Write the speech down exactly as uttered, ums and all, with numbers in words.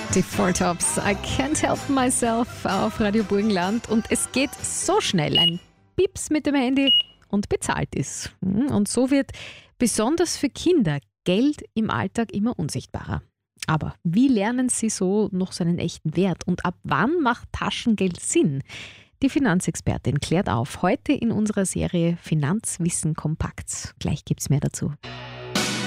Die Four Tops, I Can't Help Myself auf Radio Burgenland. Und es geht so schnell. Ein Pips mit dem Handy und bezahlt ist. Und so wird besonders für Kinder Geld im Alltag immer unsichtbarer. Aber wie lernen sie so noch seinen echten Wert? Und ab wann macht Taschengeld Sinn? Die Finanzexpertin klärt auf. Heute in unserer Serie Finanzwissen kompakt. Gleich gibt's mehr dazu.